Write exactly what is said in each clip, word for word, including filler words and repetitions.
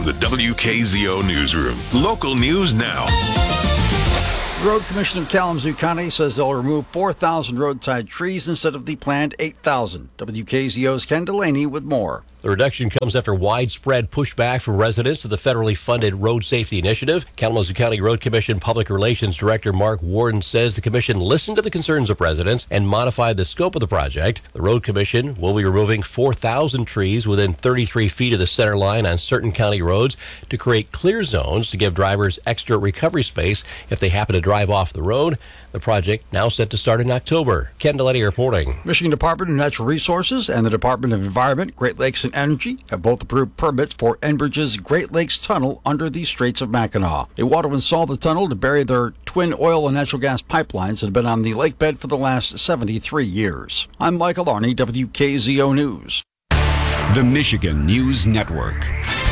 From the W K Z O Newsroom, local news now. The Road Commission of Kalamazoo County says they'll remove four thousand roadside trees instead of the planned eight thousand. W K Z O's Ken Delaney with more. The reduction comes after widespread pushback from residents to the federally funded Road Safety Initiative. Kalamazoo County Road Commission Public Relations Director Mark Warden says the commission listened to the concerns of residents and modified the scope of the project. The Road Commission will be removing four thousand trees within thirty-three feet of the center line on certain county roads to create clear zones to give drivers extra recovery space if they happen to drive off the road. The project now set to start in October. Ken Delaney reporting. Michigan Department of Natural Resources and the Department of Environment, Great Lakes and Energy have both approved permits for Enbridge's Great Lakes Tunnel under the Straits of Mackinac. They want to install the tunnel to bury their twin oil and natural gas pipelines that have been on the lake bed for the last seventy-three years. I'm Michael Arney, W K Z O News. The Michigan News Network.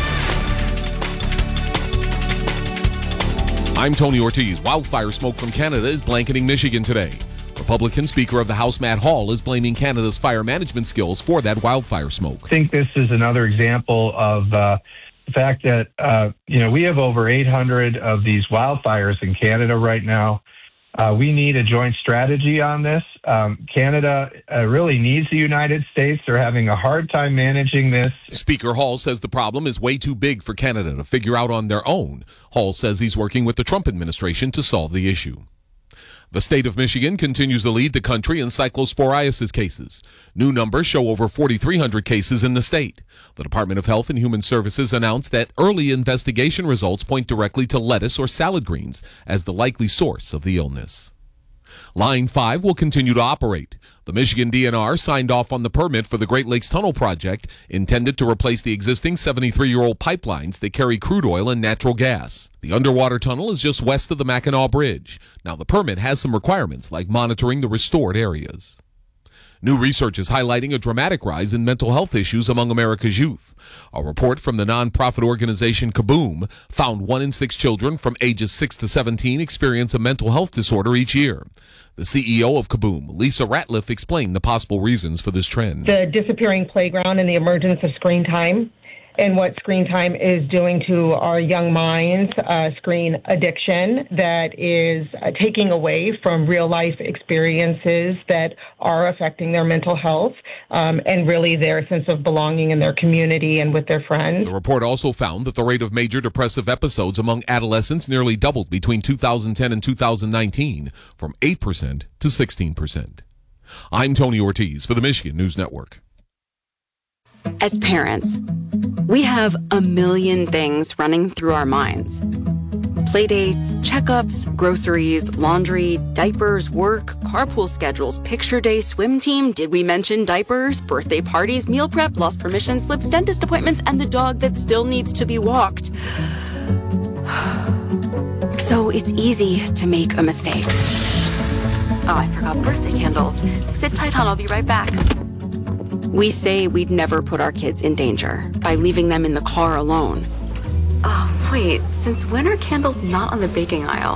I'm Tony Ortiz. Wildfire smoke from Canada is blanketing Michigan today. Republican Speaker of the House Matt Hall is blaming Canada's fire management skills for that wildfire smoke. I think this is another example of uh, the fact that, uh, you know, we have over eight hundred of these wildfires in Canada right now. Uh, we need a joint strategy on this. Um, Canada uh, really needs the United States. They're having a hard time managing this. Speaker Hall says the problem is way too big for Canada to figure out on their own. Hall says he's working with the Trump administration to solve the issue. The state of Michigan continues to lead the country in cyclosporiasis cases. New numbers show over forty-three hundred cases in the state. The Department of Health and Human Services announced that early investigation results point directly to lettuce or salad greens as the likely source of the illness. Line five will continue to operate. The Michigan D N R signed off on the permit for the Great Lakes Tunnel project intended to replace the existing seventy-three-year-old pipelines that carry crude oil and natural gas. The underwater tunnel is just west of the Mackinac Bridge. Now, the permit has some requirements like monitoring the restored areas. New research is highlighting a dramatic rise in mental health issues among America's youth. A report from the nonprofit organization Kaboom found one in six children from ages six to seventeen experience a mental health disorder each year. The C E O of Kaboom, Lisa Ratliff, explained the possible reasons for this trend. The disappearing playground and the emergence of screen time, and what screen time is doing to our young minds, uh, screen addiction that is uh, taking away from real life experiences that are affecting their mental health um, and really their sense of belonging in their community and with their friends. The report also found that the rate of major depressive episodes among adolescents nearly doubled between two thousand ten and two thousand nineteen, from eight percent to sixteen percent. I'm Tony Ortiz for the Michigan News Network. As parents, we have a million things running through our minds. Playdates, checkups, groceries, laundry, diapers, work, carpool schedules, picture day, swim team, did we mention diapers, birthday parties, meal prep, lost permission slips, dentist appointments, and the dog that still needs to be walked. So it's easy to make a mistake. Oh, I forgot birthday candles. Sit tight, hon, I'll be right back. We say we'd never put our kids in danger by leaving them in the car alone. Oh, wait, since when are candles not on the baking aisle?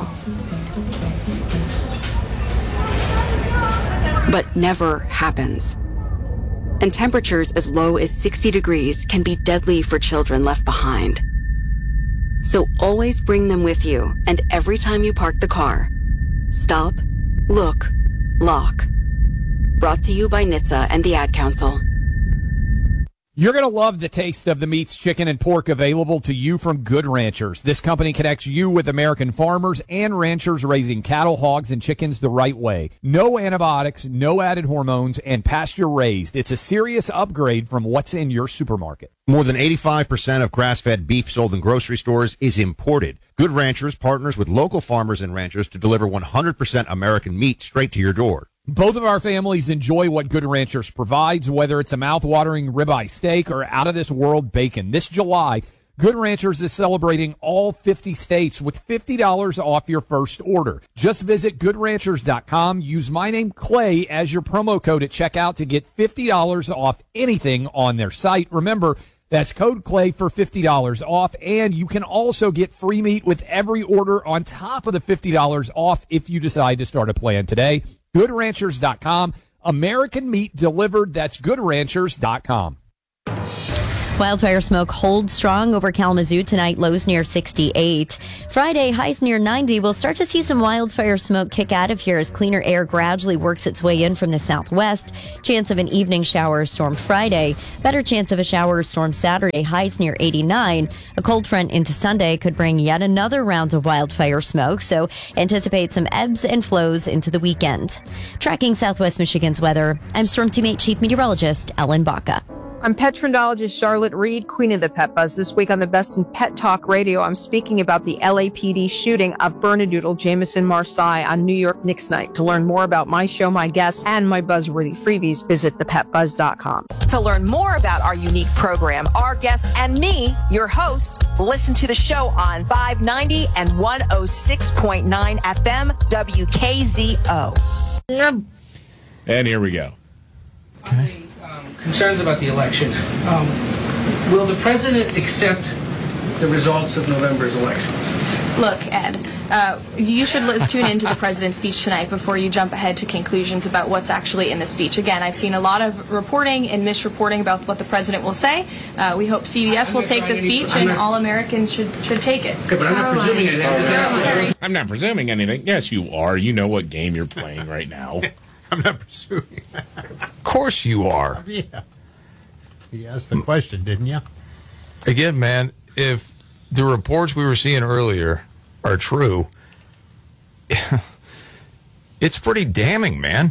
But never happens. And temperatures as low as sixty degrees can be deadly for children left behind. So always bring them with you, and every time you park the car, stop, look, lock. Brought to you by N H T S A and the Ad Council. You're going to love the taste of the meats, chicken, and pork available to you from Good Ranchers. This company connects you with American farmers and ranchers raising cattle, hogs, and chickens the right way. No antibiotics, no added hormones, and pasture raised. It's a serious upgrade from what's in your supermarket. More than eighty-five percent of grass-fed beef sold in grocery stores is imported. Good Ranchers partners with local farmers and ranchers to deliver one hundred percent American meat straight to your door. Both of our families enjoy what Good Ranchers provides, whether it's a mouth-watering ribeye steak or out-of-this-world bacon. This July, Good Ranchers is celebrating all fifty states with fifty dollars off your first order. Just visit good ranchers dot com. Use my name, Clay, as your promo code at checkout to get fifty dollars off anything on their site. Remember, that's code Clay for fifty dollars off, and you can also get free meat with every order on top of the fifty dollars off if you decide to start a plan today. good ranchers dot com. American meat delivered. That's good ranchers dot com. Wildfire smoke holds strong over Kalamazoo tonight, lows near sixty-eight. Friday, highs near ninety. We'll start to see some wildfire smoke kick out of here as cleaner air gradually works its way in from the southwest. Chance of an evening shower or storm Friday. Better chance of a shower or storm Saturday, highs near eighty-nine. A cold front into Sunday could bring yet another round of wildfire smoke, so anticipate some ebbs and flows into the weekend. Tracking Southwest Michigan's weather, I'm Storm Teammate Chief Meteorologist Ellen Baca. I'm pet trendologist Charlotte Reed, queen of the pet buzz. This week on the Best in Pet Talk Radio, I'm speaking about the L A P D shooting of Bernedoodle Jameson Marseille on New York Knicks night. To learn more about my show, my guests, and my buzzworthy freebies, visit the pet buzz dot com. To learn more about our unique program, our guests, and me, your host, listen to the show on five ninety and one oh six point nine F M W K Z O. And here we go. Okay. Um, concerns about the election. Um, will the president accept the results of November's elections? Look, Ed, uh, you should li- tune into the president's speech tonight before you jump ahead to conclusions about what's actually in the speech. Again, I've seen a lot of reporting and misreporting about what the president will say. Uh, we hope C B S will take the speech, and all Americans should should take it. Okay, but I'm not presuming anything. I'm not presuming anything. Yes, you are. You know what game you're playing right now. I'm not presuming. Of course you are. Yeah. He asked the question, didn't you? Again, man, if the reports we were seeing earlier are true, it's pretty damning, man,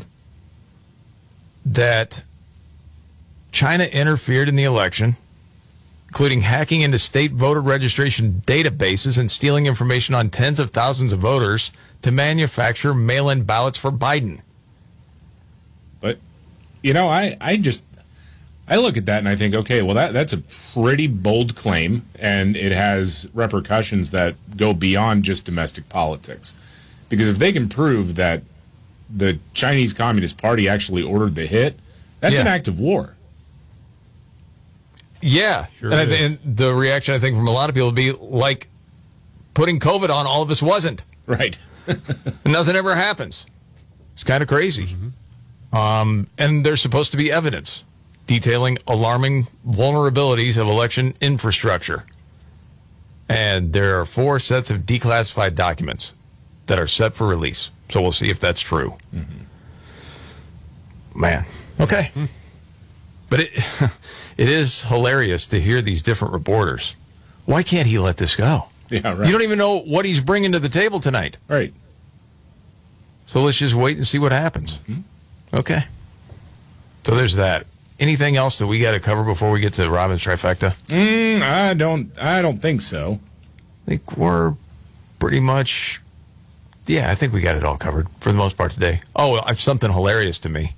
that China interfered in the election, including hacking into state voter registration databases and stealing information on tens of thousands of voters to manufacture mail-in ballots for Biden. But, you know, I, I just, I look at that and I think, okay, well, that that's a pretty bold claim, and it has repercussions that go beyond just domestic politics. Because if they can prove that the Chinese Communist Party actually ordered the hit, that's Yeah. an act of war. Yeah. Sure and, I, is. and the reaction, I think, from a lot of people would be like, putting COVID on all of us wasn't. Right. Nothing ever happens. It's kind of crazy. Mm-hmm. Um, and there's supposed to be evidence detailing alarming vulnerabilities of election infrastructure. And there are four sets of declassified documents that are set for release. So we'll see if that's true. Mm-hmm. Man. Okay. Mm-hmm. But it it is hilarious to hear these different reporters. Why can't he let this go? Yeah, right. You don't even know what he's bringing to the table tonight. Right. So let's just wait and see what happens. Mm-hmm. Okay. So there's that. Anything else that we got to cover before we get to Robin's trifecta? Mm, I don't. I don't think so. I think we're pretty much. Yeah, I think we got it all covered for the most part today. Oh, well, something hilarious to me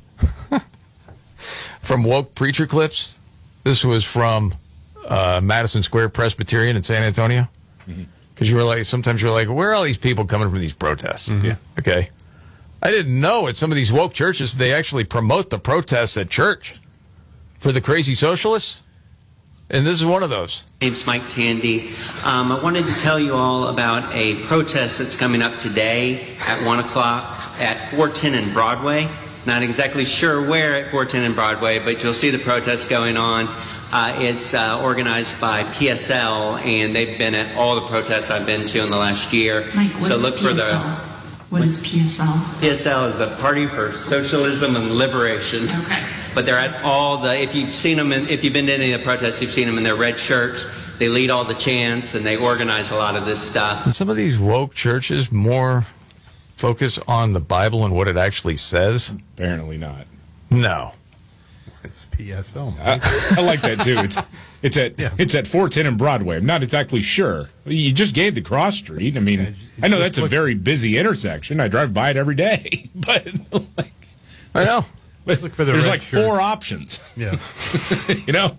from woke preacher clips. This was from uh, Madison Square Presbyterian in San Antonio. Because mm-hmm. you were like, sometimes you're like, where are all these people coming from these protests? Mm-hmm. Yeah. Okay. I didn't know at some of these woke churches they actually promote the protests at church for the crazy socialists. And this is one of those. My name's Mike Tandy. Um, I wanted to tell you all about a protest that's coming up today at one o'clock at four ten and Broadway. Not exactly sure where at four ten and Broadway, but you'll see the protest going on. Uh, it's uh, organized by P S L, and they've been at all the protests I've been to in the last year. Mike, what so is look P S L? for the. What is P S L? P S L is the Party for Socialism and Liberation. Okay. But they're at all the, if you've seen them, in, if you've been to any of the protests, you've seen them in their red shirts. They lead all the chants, and they organize a lot of this stuff. And some of these woke churches more focus on the Bible and what it actually says? Apparently not. No. It's P S L. I, I like that, too. It's it's at yeah. it's at four ten and Broadway. I'm not exactly sure. You just gave the cross street. I mean, yeah, I know that's a very busy intersection. I drive by it every day. But, like... I know. But look for the there's red like shirts. four options. Yeah. You know?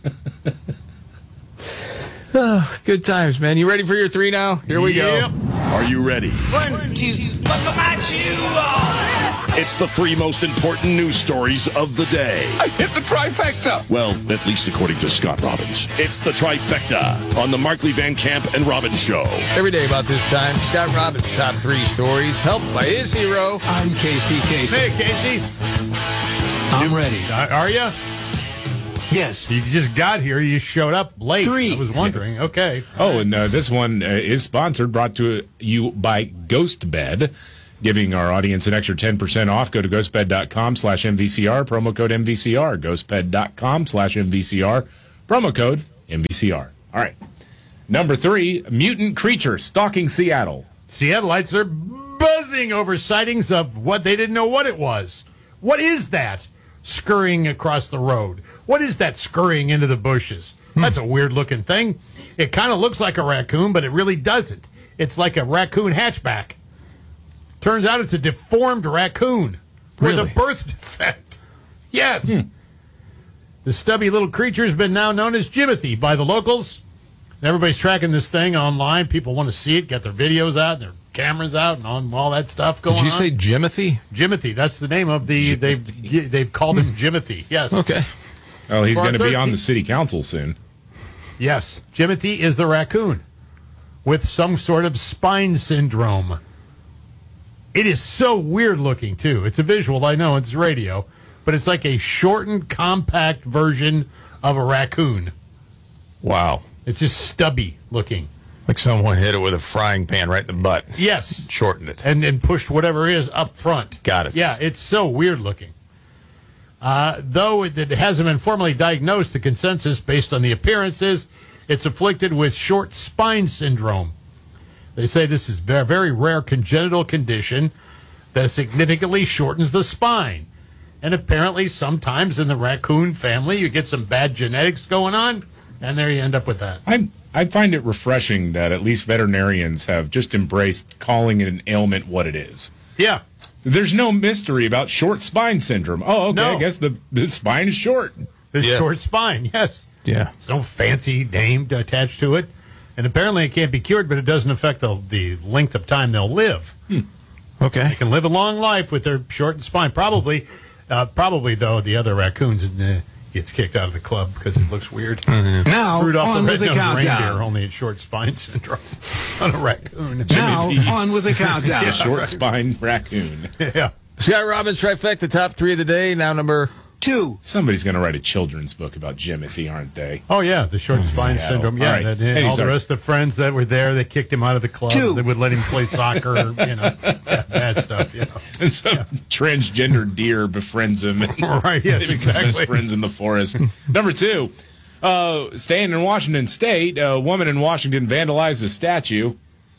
Oh, good times, man. You ready for your three now? Here we yep. go. Are you ready? One, two, buckle my shoe. It's the three most important news stories of the day. I hit the trifecta. Well, at least according to Scott Robbins. It's the trifecta on the Markley Van Camp and Robbins Show. Every day about this time, Scott Robbins' top three stories, helped by his hero. I'm Casey Casey. Hey, Casey. I'm ready. Are you? Yes. You just got here. You showed up late. Three. I was wondering. Yes. Okay. Oh, and uh, this one uh, is sponsored, brought to you by GhostBed, giving our audience an extra ten percent off. Go to ghostbed.com slash MVCR, promo code M V C R, ghostbed.com slash MVCR, promo code M V C R. All right. Number three, mutant creature stalking Seattle. Seattleites are buzzing over sightings of what they didn't know what it was. What is that scurrying across the road? What is that scurrying into the bushes? That's a weird-looking thing. It kind of looks like a raccoon, but it really doesn't. It's like a raccoon hatchback. Turns out it's a deformed raccoon with a birth defect. Yes. Hmm. The stubby little creature has been now known as Jimothy by the locals. Everybody's tracking this thing online. People want to see it, get their videos out, and their cameras out, and all, all that stuff going on. Did you say Jimothy? Jimothy. That's the name of the. They've they've called him Jimothy. Yes. Okay. Oh, he's For going to be on thirteen the city council soon. Yes. Jimothy is the raccoon with some sort of spine syndrome. It is so weird looking, too. It's a visual, I know, it's radio, but it's like a shortened, compact version of a raccoon. Wow. It's just stubby looking. Like someone hit it with a frying pan right in the butt. Yes. Shortened it. And, and pushed whatever is up front. Got it. Yeah, it's so weird looking. Uh, though it, it hasn't been formally diagnosed, the consensus based on the appearance is it's afflicted with short spine syndrome. They say this is a very rare congenital condition that significantly shortens the spine. And apparently sometimes in the raccoon family you get some bad genetics going on, and there you end up with that. I I find it refreshing that at least veterinarians have just embraced calling it an ailment what it is. Yeah. There's no mystery about short spine syndrome. Oh, okay, No. I guess the, the spine is short. The Yeah. short spine, yes. Yeah. There's no fancy name attached to it. And apparently it can't be cured, but it doesn't affect the, the length of time they'll live. Okay. They can live a long life with their shortened spine. Probably, uh, probably though, the other raccoons uh, gets kicked out of the club because it looks weird. Now, Screwed off on the with the red-nosed countdown. reindeer, only had short spine syndrome on a raccoon. Now, on with the countdown. A short spine raccoon. Yeah. Scott Robbins trifecta, top three of the day. Now number two. Somebody's going to write a children's book about Jimothy, aren't they? Oh, yeah, the short spine Seattle. syndrome. Yeah, All right. and, and Hey, all the sorry. rest of the friends that were there, they kicked him out of the clubs. Two. They would let him play soccer, you know, bad, bad stuff, you know. And some transgender deer befriends him. And Right, yes, they become best exactly. friends in the forest. Number two, uh, staying in Washington State, a woman in Washington vandalized a statue.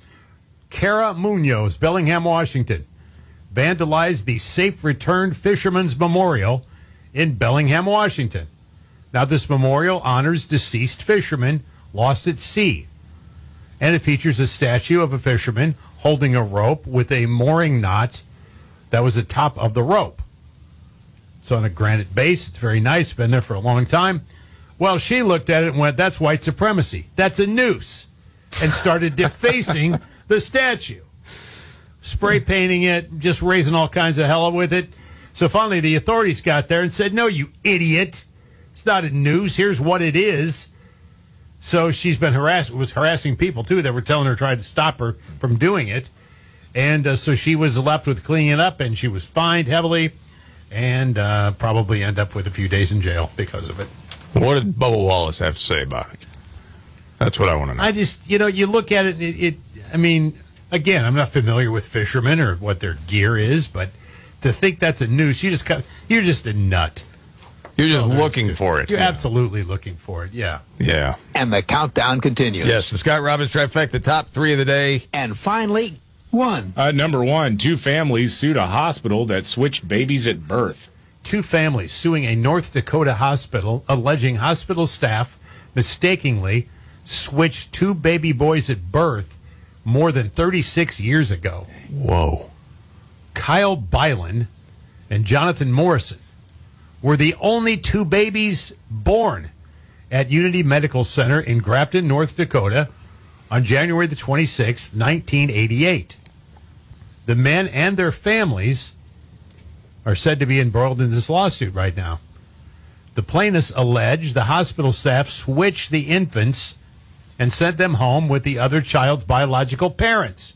Cara Munoz, Bellingham, Washington, vandalized the Safe Returned Fisherman's Memorial in Bellingham, Washington. Now, this memorial honors deceased fishermen lost at sea, and it features a statue of a fisherman holding a rope with a mooring knot that was the top of the rope. It's on a granite base. It's very nice. Been there for a long time. Well, she looked at it and went, "That's white supremacy. That's a noose," and started defacing the statue, spray painting it, just raising all kinds of hell with it. So finally, the authorities got there and said, "No, you idiot! It's not a noose. Here's what it is." So she's been harassed. Was harassing people too that were telling her, tried to stop her from doing it, and uh, so she was left with cleaning it up, and she was fined heavily, and uh, probably end up with a few days in jail because of it. What did Bubba Wallace have to say about it? That's what I want to know. I just, you know, you look at it, it, it, I mean, again, I'm not familiar with fishermen or what their gear is, but to think that's a noose, you just cut, you're just a nut. You're just Well, looking there's- for it. You're Yeah. absolutely looking for it, yeah. Yeah. And the countdown continues. Yes, the Scott Robbins trifecta, top three of the day. And finally, one. Uh, number one, two families sued a hospital that switched babies at birth. Two families suing a North Dakota hospital, alleging hospital staff mistakenly switched two baby boys at birth more than thirty-six years ago. Whoa. Kyle Bylan and Jonathan Morrison were the only two babies born at Unity Medical Center in Grafton, North Dakota on January the twenty-sixth, nineteen eighty-eight. The men and their families are said to be embroiled in this lawsuit right now. The plaintiffs allege the hospital staff switched the infants and sent them home with the other child's biological parents.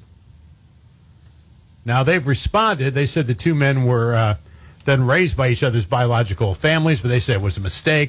Now, they've responded. They said the two men were uh, then raised by each other's biological families, but they said it was a mistake.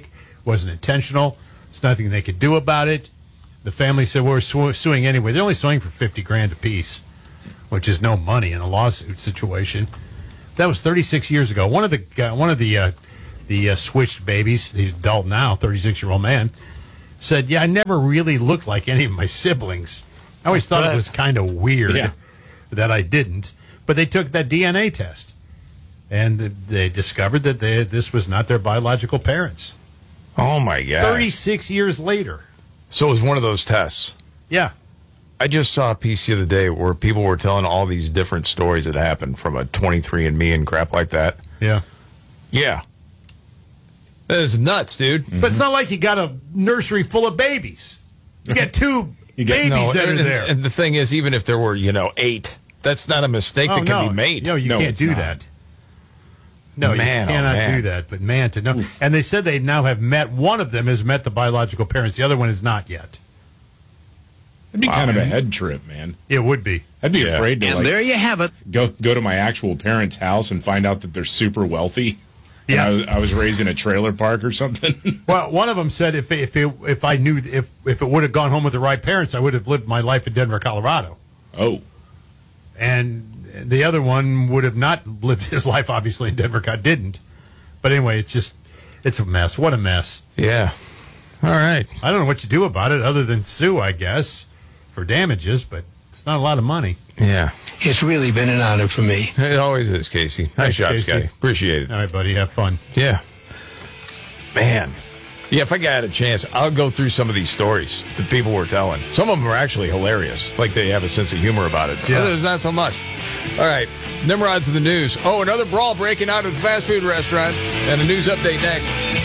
wasn't intentional. There's nothing they could do about it. The family said, we're su- suing anyway. They're only suing for fifty grand apiece, which is no money in a lawsuit situation. That was thirty-six years ago. One of the uh, one of the uh, the uh, switched babies, he's adult now, thirty-six-year-old man, said, yeah, I never really looked like any of my siblings. I always thought it was kind of weird Yeah. that I didn't. But they took that D N A test, and they discovered that they, this was not their biological parents. Oh, my God. thirty-six years later. So it was one of those tests. Yeah. I just saw a piece the other day where people were telling all these different stories that happened from a twenty-three and me and crap like that. Yeah. Yeah. That is nuts, dude. Mm-hmm. But it's not like you got a nursery full of babies. You got two You get- babies no, that and, are there. And the thing is, even if there were, you know, eight, that's not a mistake Oh, that can no. be made. No, you can't it's do not. that. No, Man, you oh, cannot man. do that. But man, to know. And they said they now have met, one of them has met the biological parents. The other one is not yet. It'd be Wow. kind of a head trip, man. It would be. I'd be Yeah. afraid to, And like, there you have it. Go go to my actual parents' house and find out that they're super wealthy. And Yes. I was, I was raised in a trailer park or something. Well, one of them said if if it, if I knew if if it would have gone home with the right parents, I would have lived my life in Denver, Colorado. Oh, and the other one would have not lived his life, obviously, in Denver. God didn't. But anyway, it's just it's a mess. What a mess. Yeah. All right. I don't know what you do about it other than sue, I guess, for damages, but it's not a lot of money. Yeah. It's really been an honor for me. It always is, Casey. Nice Thanks, job, Casey. Scotty. Appreciate it. All right, buddy. Have fun. Yeah. Man. Yeah, if I got a chance, I'll go through some of these stories that people were telling. Some of them are actually hilarious. Like they have a sense of humor about it. Yeah. Others, not so much. All right. Nimrod's in the news. Oh, another brawl breaking out at a fast food restaurant. And a news update next.